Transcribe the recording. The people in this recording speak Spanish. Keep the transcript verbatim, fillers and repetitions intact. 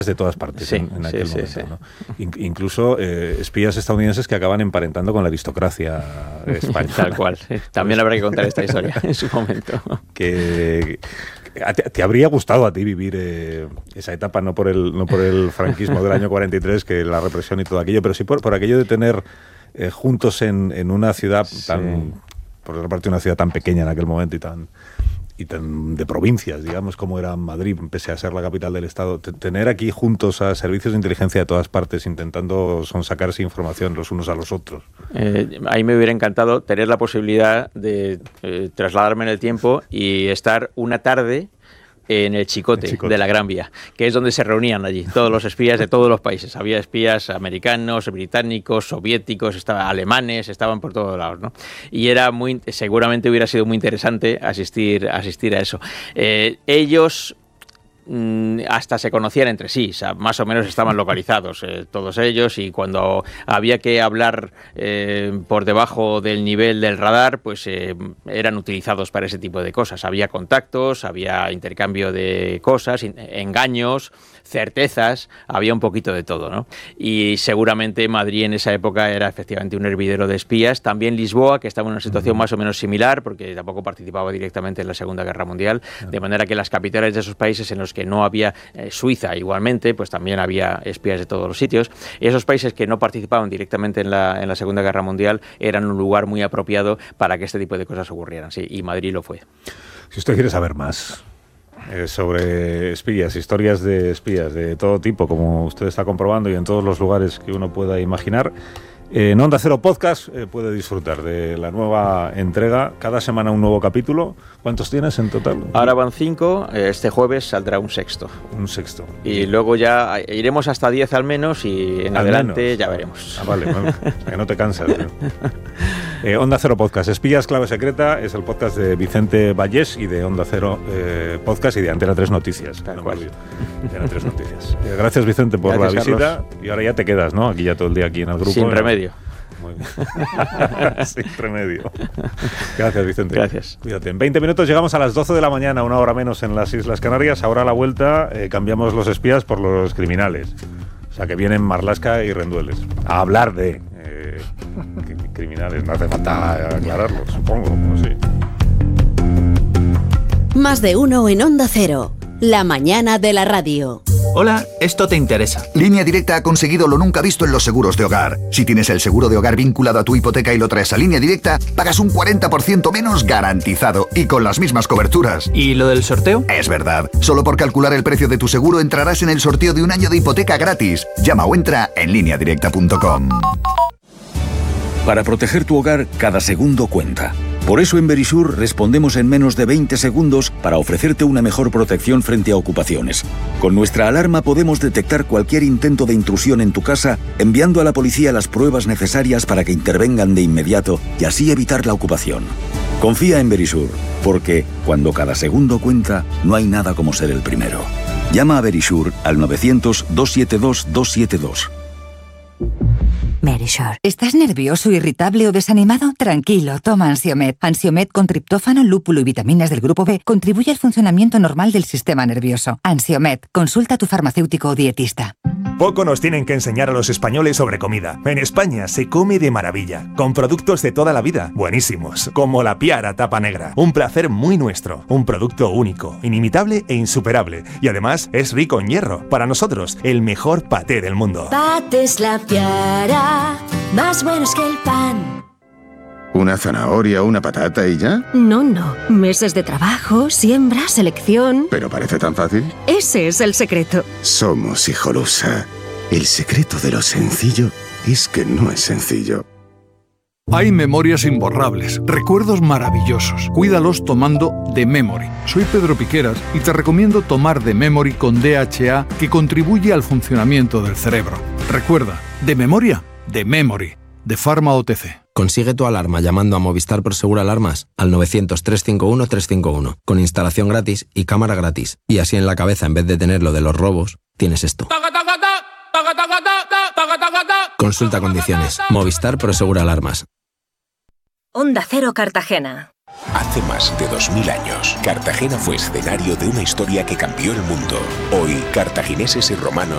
de todas partes sí, en, en aquel sí, momento, sí, sí. ¿no? In, incluso eh, espías estadounidenses que acaban emparentando con la aristocracia española. Tal cual, sí. También habrá que contar esta historia en su momento. Que, que te, te habría gustado a ti vivir eh, esa etapa, no por el no por el franquismo del año cuarenta y tres, que la represión y todo aquello, pero sí por, por aquello de tener eh, juntos en, en una ciudad tan, sí. por otra parte una ciudad tan pequeña en aquel momento y tan y tan de provincias, digamos, como era Madrid, pese a ser la capital del Estado, T- tener aquí juntos a servicios de inteligencia de todas partes, intentando sonsacarse información los unos a los otros. Eh, a mí me hubiera encantado tener la posibilidad de eh, trasladarme en el tiempo y estar una tarde en el Chicote, el Chicote de la Gran Vía, que es donde se reunían allí todos los espías de todos los países. Había espías americanos, británicos, soviéticos, estaban alemanes, estaban por todos lados, ¿no? Y era muy, seguramente hubiera sido muy interesante asistir, asistir a eso. Eh, ellos hasta se conocían entre sí, o sea, más o menos estaban localizados eh, todos ellos, y cuando había que hablar eh, por debajo del nivel del radar, pues eh, eran utilizados para ese tipo de cosas. Había contactos, había intercambio de cosas, engaños, certezas, había un poquito de todo, ¿no? Y seguramente Madrid en esa época era efectivamente un hervidero de espías. También Lisboa, que estaba en una situación más o menos similar, porque tampoco participaba directamente en la Segunda Guerra Mundial, de manera que las capitales de esos países en los que no había, eh, Suiza igualmente, pues también había espías de todos los sitios. Y esos países que no participaban directamente en la, en la Segunda Guerra Mundial eran un lugar muy apropiado para que este tipo de cosas ocurrieran, sí, y Madrid lo fue. Si usted quiere saber más eh, sobre espías, historias de espías de todo tipo, como usted está comprobando, y en todos los lugares que uno pueda imaginar, Eh, en Onda Cero Podcast eh, puede disfrutar de la nueva entrega, cada semana un nuevo capítulo. ¿Cuántos tienes en total? Ahora van cinco, este jueves saldrá un sexto. Un sexto. Y luego ya iremos hasta diez al menos, y en al adelante menos. ya veremos. Ah, vale, bueno, que no te cansas. ¿no? Eh, Onda Cero Podcast, Espías Clave Secreta, es el podcast de Vicente Vallés y de Onda Cero eh, Podcast y de Antena tres Noticias. Tal no cual. Antena tres Noticias. Eh, gracias, Vicente, por gracias, la visita. Carlos. Y ahora ya te quedas, ¿no? Aquí ya todo el día aquí en el grupo. Sin ¿no? remedio. Muy bien. Sin remedio. Gracias, Vicente. Gracias. Cuídate. En veinte minutos llegamos a las doce de la mañana, una hora menos en las Islas Canarias. Ahora a la vuelta eh, cambiamos los espías por los criminales. O sea, que vienen Marlaska y Rendueles a hablar de eh, criminales. No hace falta aclararlo, supongo. No sé. Más de uno en Onda Cero. La mañana de la radio. Hola, esto te interesa. Línea Directa ha conseguido lo nunca visto en los seguros de hogar. Si tienes el seguro de hogar vinculado a tu hipoteca y lo traes a Línea Directa, pagas un cuarenta por ciento menos garantizado y con las mismas coberturas. ¿Y lo del sorteo? Es verdad. Solo por calcular el precio de tu seguro entrarás en el sorteo de un año de hipoteca gratis. Llama o entra en línea directa punto com. Para proteger tu hogar, cada segundo cuenta. Por eso en Verisur respondemos en menos de veinte segundos para ofrecerte una mejor protección frente a ocupaciones. Con nuestra alarma podemos detectar cualquier intento de intrusión en tu casa, enviando a la policía las pruebas necesarias para que intervengan de inmediato y así evitar la ocupación. Confía en Verisur, porque cuando cada segundo cuenta, no hay nada como ser el primero. Llama a Verisur al novecientos, doscientos setenta y dos, doscientos setenta y dos. Verisure. ¿Estás nervioso, irritable o desanimado? Tranquilo, toma Ansiomed. Ansiomed con triptófano, lúpulo y vitaminas del grupo B contribuye al funcionamiento normal del sistema nervioso. Ansiomed, consulta a tu farmacéutico o dietista. Poco nos tienen que enseñar a los españoles sobre comida. En España se come de maravilla, con productos de toda la vida, buenísimos, como la Piara Tapa Negra. Un placer muy nuestro, un producto único, inimitable e insuperable. Y además es rico en hierro. Para nosotros, el mejor paté del mundo. Patés La Piara, más buenos que el pan. ¿Una zanahoria, una patata y ya? No, no. Meses de trabajo, siembra, selección. ¿Pero parece tan fácil? Ese es el secreto. Somos Hijolusa. El secreto de lo sencillo es que no es sencillo. Hay memorias imborrables, recuerdos maravillosos. Cuídalos tomando The Memory. Soy Pedro Piqueras y te recomiendo tomar The Memory con D H A, que contribuye al funcionamiento del cerebro. Recuerda, de memoria, The Memory, de Pharma O T C. Consigue tu alarma llamando a Movistar Prosegur Alarmas al novecientos, trescientos cincuenta y uno, trescientos cincuenta y uno, con instalación gratis y cámara gratis. Y así en la cabeza, en vez de tener lo de los robos, tienes esto. Consulta condiciones. Movistar Prosegur Alarmas. Onda Cero Cartagena. Hace más de dos mil años, Cartagena fue escenario de una historia que cambió el mundo. Hoy, cartagineses y romanos